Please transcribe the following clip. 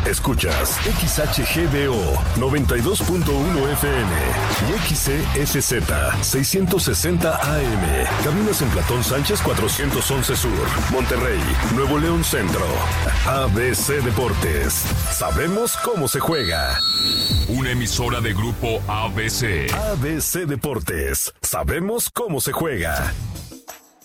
Escuchas XHGBO 92.1 FM y XCSZ 660 AM. Caminos en Platón Sánchez 411 Sur, Monterrey, Nuevo León Centro. ABC Deportes. Sabemos cómo se juega. Una emisora de Grupo ABC. ABC Deportes. Sabemos cómo se juega.